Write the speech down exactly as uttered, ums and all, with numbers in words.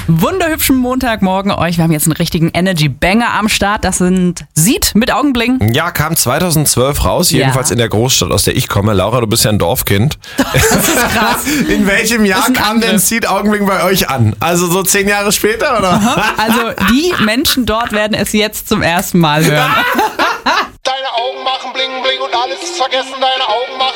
wunderhübschen Montagmorgen euch. Wir haben jetzt einen richtigen Energy-Banger am Start. Das sind Seed mit Augenblinken. Ja, kam zweitauszwölf raus, jedenfalls Ja. in der Großstadt, aus der ich komme. Laura, du bist ja ein Dorfkind. Das ist krass. In welchem Jahr Das ist ein kam denn Angriff. Seed Augenblick bei euch an? Also so zehn Jahre später, oder? Also die Menschen dort werden es jetzt zum ersten Mal hören. Deine Augen machen bling bling und alles ist vergessen, deine Augen machen